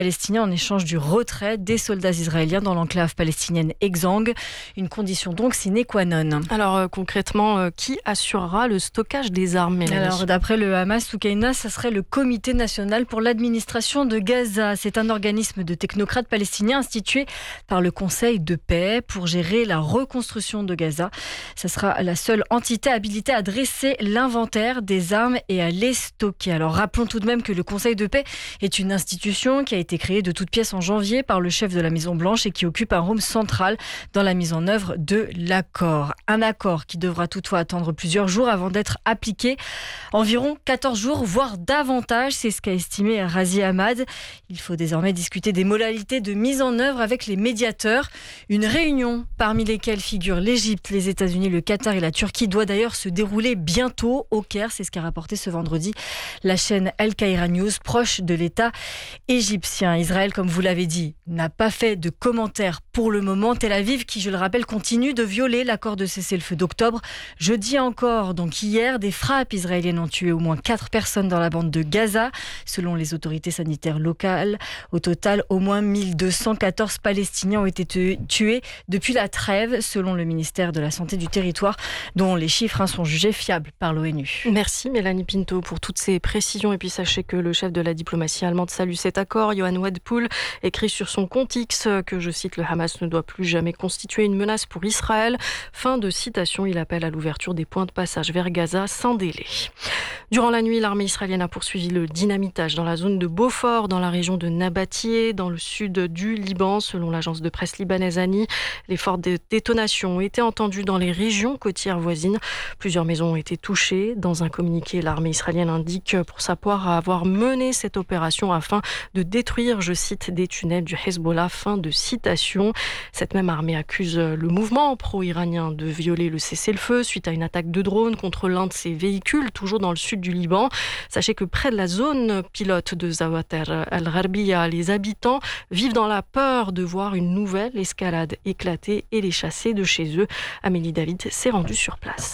Palestiniens en échange du retrait des soldats israéliens dans l'enclave palestinienne Exang. Une condition donc sine qua non. Alors concrètement, qui assurera le stockage des armes, Mélanie ? Alors d'après le Hamas, Soukaina, ça serait le Comité national pour l'administration de Gaza. C'est un organisme de technocrates palestiniens institué par le Conseil de paix pour gérer la reconstruction de Gaza. Ça sera la seule entité habilitée à dresser l'inventaire des armes et à les stocker. Alors rappelons tout de même que le Conseil de paix est une institution qui a été créée de toutes pièces en janvier par le chef de la Maison-Blanche et qui occupe un rôle central dans la mise en œuvre de l'accord. Un accord qui devra toutefois attendre plusieurs jours avant d'être appliqué. Environ 14 jours, voire davantage, c'est ce qu'a estimé Razi Ahmad. Il faut désormais discuter des modalités de mise en œuvre avec les médiateurs. Une réunion parmi lesquelles figurent l'Égypte, les États-Unis, le Qatar et la Turquie doit d'ailleurs se dérouler bientôt au Caire. C'est ce qu'a rapporté ce vendredi la chaîne El Caïra News, proche de l'État égyptien. Israël, comme vous l'avez dit, n'a pas fait de commentaires pour le moment. Tel Aviv, qui, je le rappelle, continue de violer l'accord de cessez-le-feu d'octobre. Jeudi encore, donc hier, des frappes israéliennes ont tué au moins 4 personnes dans la bande de Gaza. Selon les autorités sanitaires locales, au total, au moins 1214 Palestiniens ont été tués depuis la trêve, selon le ministère de la Santé du territoire, dont les chiffres sont jugés fiables par l'ONU. Merci Mélanie Pinto pour toutes ces précisions. Et puis sachez que le chef de la diplomatie allemande salue cet accord. Johann Wedpool écrit sur son compte X que, je cite, le Hamas ne doit plus jamais constituer une menace pour Israël. Fin de citation. Il appelle à l'ouverture des points de passage vers Gaza sans délai. Durant la nuit, l'armée israélienne a poursuivi le dynamitage dans la zone de Beaufort, dans la région de Nabatieh, dans le sud du Liban. Selon l'agence de presse libanaise ANI, les fortes détonations ont été entendues dans les régions côtières voisines. Plusieurs maisons ont été touchées. Dans un communiqué, l'armée israélienne indique pour sa part avoir mené cette opération afin de détruire, je cite, des tunnels du Hezbollah. Fin de citation. Cette même armée accuse le mouvement pro-iranien de violer le cessez-le-feu suite à une attaque de drone contre l'un de ses véhicules, toujours dans le sud du Liban. Sachez que près de la zone pilote de Zawater al-Gharbiya, les habitants vivent dans la peur de voir une nouvelle escalade éclater et les chasser de chez eux. Amélie David s'est rendue sur place.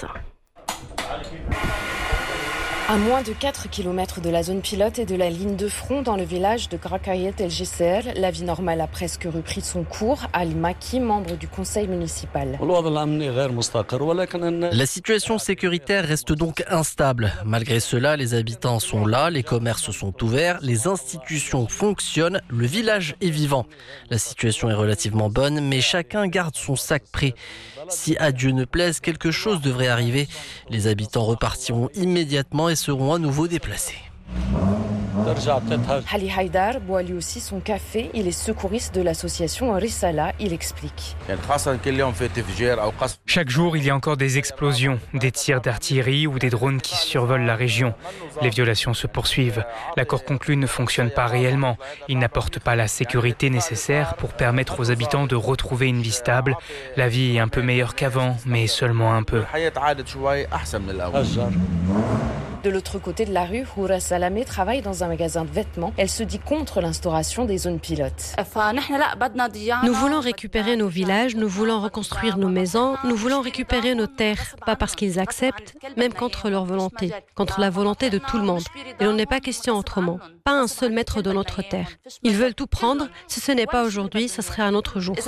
À moins de 4 km de la zone pilote et de la ligne de front dans le village de Grakayet El Jisr, la vie normale a presque repris son cours. Ali Maki, membre du conseil municipal. La situation sécuritaire reste donc instable. Malgré cela, les habitants sont là, les commerces sont ouverts, les institutions fonctionnent, le village est vivant. La situation est relativement bonne, mais chacun garde son sac prêt. Si à Dieu ne plaise, quelque chose devrait arriver. Les habitants repartiront immédiatement et seront à nouveau déplacés. Ali Haïdar boit lui aussi son café. Il est secouriste de l'association Risala. Il explique. Chaque jour, il y a encore des explosions, des tirs d'artillerie ou des drones qui survolent la région. Les violations se poursuivent. L'accord conclu ne fonctionne pas réellement. Il n'apporte pas la sécurité nécessaire pour permettre aux habitants de retrouver une vie stable. La vie est un peu meilleure qu'avant, mais seulement un peu. De l'autre côté de la rue, Houra Salamé travaille dans un magasin de vêtements. Elle se dit contre l'instauration des zones pilotes. Nous voulons récupérer nos villages, nous voulons reconstruire nos maisons, nous voulons récupérer nos terres, pas parce qu'ils acceptent, même contre leur volonté, contre la volonté de tout le monde. Il n'en est pas question autrement. Pas un seul mètre de notre terre. Ils veulent tout prendre. Si ce n'est pas aujourd'hui, ce serait un autre jour.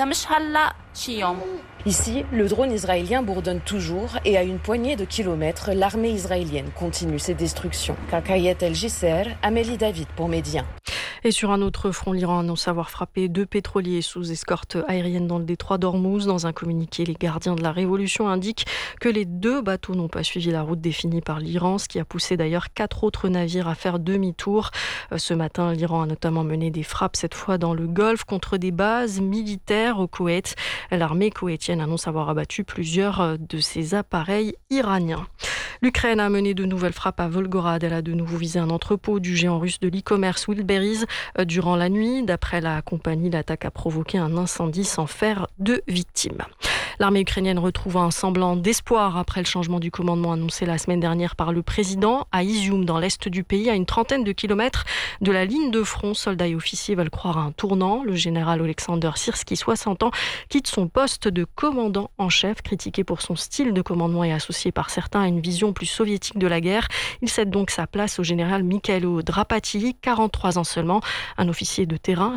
Ici, le drone israélien bourdonne toujours et à une poignée de kilomètres, l'armée israélienne continue ses destructions. Grakayet El Jisr, Amélie David pour Médien. Et sur un autre front, l'Iran annonce avoir frappé 2 pétroliers sous escorte aérienne dans le détroit d'Ormuz. Dans un communiqué, les gardiens de la révolution indiquent que les 2 bateaux n'ont pas suivi la route définie par l'Iran, ce qui a poussé d'ailleurs 4 autres navires à faire demi-tour. Ce matin, l'Iran a notamment mené des frappes, cette fois dans le Golfe, contre des bases militaires au Koweït. L'armée koweïtienne annonce avoir abattu plusieurs de ses appareils iraniens. L'Ukraine a mené de nouvelles frappes à Volgorad. Elle a de nouveau visé un entrepôt du géant russe de l'e-commerce Wildberries durant la nuit. D'après la compagnie, l'attaque a provoqué un incendie sans faire de victimes. L'armée ukrainienne retrouve un semblant d'espoir après le changement du commandement annoncé la semaine dernière par le président. À Izium, dans l'est du pays, à une trentaine de kilomètres de la ligne de front, soldats et officiers veulent croire à un tournant. Le général Alexander Syrski, 60 ans, quitte son poste de commandant en chef, critiqué pour son style de commandement et associé par certains à une vision plus soviétique de la guerre. Il cède donc sa place au général Mikhailo Drapati, 43 ans seulement, un officier de terrain